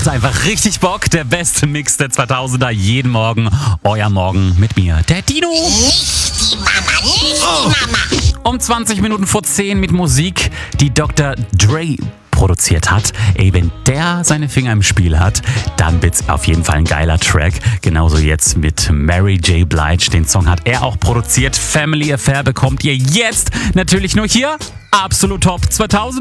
macht einfach richtig Bock. Der beste Mix der 2000er jeden Morgen. Euer Morgen mit mir, der Dino. Nicht die Mama, nicht die Mama. Um 20 Minuten vor 10 mit Musik, die Dr. Dre produziert hat. Ey, wenn der seine Finger im Spiel hat, dann wird's auf jeden Fall ein geiler Track. Genauso jetzt mit Mary J. Blige. Den Song hat er auch produziert. Family Affair bekommt ihr jetzt natürlich nur hier. Absolut Top 2000.